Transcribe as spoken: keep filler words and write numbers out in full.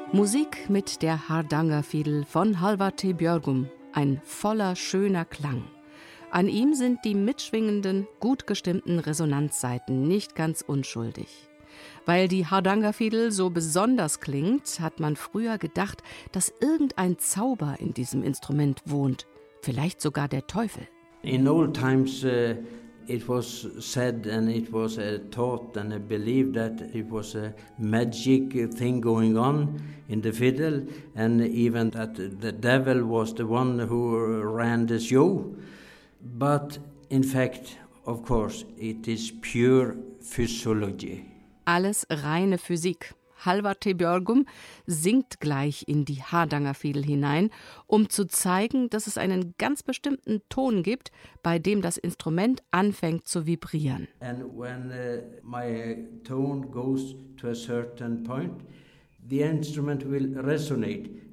Musik mit der Hardangerfidel von Halvard T. Björgum, ein voller, schöner Klang. An ihm sind die mitschwingenden, gut gestimmten Resonanzsaiten nicht ganz unschuldig. Weil die Hardangerfidel so besonders klingt, hat man früher gedacht, dass irgendein Zauber in diesem Instrument wohnt, vielleicht sogar der Teufel. In old times uh, it was said and it was uh, taught and uh, believed that it was a magic thing going on in the fiddle, and even that the devil was the one who ran the show. But in fact, of course, it is pure physiology. Alles reine Physik. Halvard T. Björgum singt gleich in die Hardangerfidel hinein, um zu zeigen, dass es einen ganz bestimmten Ton gibt, bei dem das Instrument anfängt zu vibrieren. And when uh, my tone goes to a certain point, the instrument will resonate.